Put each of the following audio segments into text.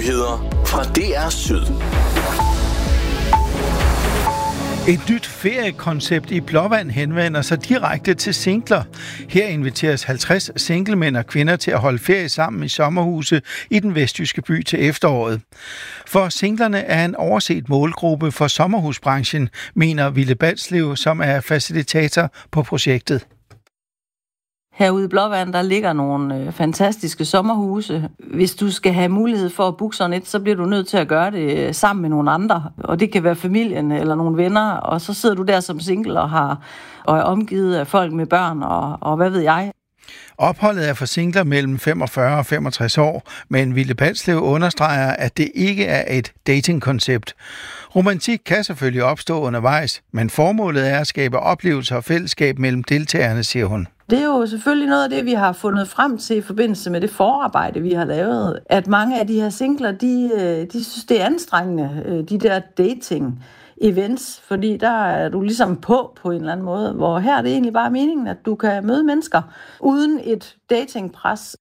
Nyheder fra DR Syd. Et nyt feriekoncept i Blåvand henvender sig direkte til singler. Her inviteres 50 singlemænd og kvinder til at holde ferie sammen i sommerhuse i den vestjyske by til efteråret. For singlerne er en overset målgruppe for sommerhusbranchen, mener Ville Balslev, som er facilitator på projektet. Herude i Blåvand, der ligger nogle fantastiske sommerhuse. Hvis du skal have mulighed for at booke sådan et, så bliver du nødt til at gøre det sammen med nogle andre. Og det kan være familien eller nogle venner, og så sidder du der som single og er omgivet af folk med børn og hvad ved jeg. Opholdet er for singler mellem 45 og 65 år, men Ville Balslev understreger, at det ikke er et datingkoncept. Romantik kan selvfølgelig opstå undervejs, men formålet er at skabe oplevelser og fællesskab mellem deltagerne, siger hun. Det er jo selvfølgelig noget af det, vi har fundet frem til i forbindelse med det forarbejde, vi har lavet. At mange af de her singler, de synes, det er anstrengende, de der dating-events. Fordi der er du ligesom på en eller anden måde. Hvor her er det egentlig bare meningen, at du kan møde mennesker uden et datingpres.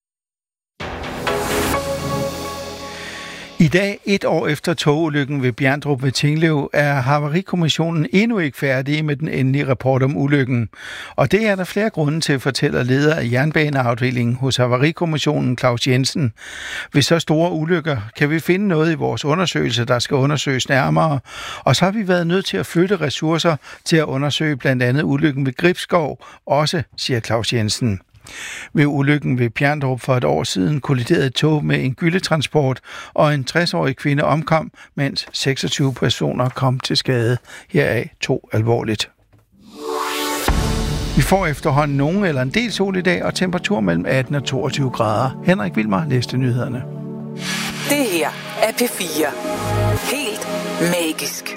I dag, 1 år efter togulykken ved Bjerndrup ved Tinglev, er Havarikommissionen endnu ikke færdig med den endelige rapport om ulykken. Og det er der flere grunde til, fortæller leder af jernbaneafdelingen hos Havarikommissionen, Claus Jensen. Ved så store ulykker kan vi finde noget i vores undersøgelse, der skal undersøges nærmere. Og så har vi været nødt til at flytte ressourcer til at undersøge blandt andet ulykken ved Gribskov, også, siger Claus Jensen. Ved ulykken ved Bjerndrup for et år siden kolliderede et tog med en gylletransport, og en 60-årig kvinde omkom, mens 26 personer kom til skade. Heraf 2 alvorligt. Vi får efterhånden nogen eller en del sol i dag, og temperatur mellem 18 og 22 grader. Henrik Wilmer læste nyhederne. Det her er P4. Helt magisk.